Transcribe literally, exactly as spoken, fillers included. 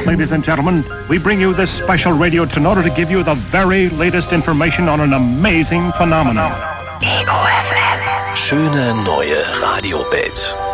ladies and gentlemen, we bring you this special radio in order to give you the very latest information on an amazing phenomenon. Ego F M. Schöne neue Radiowelt.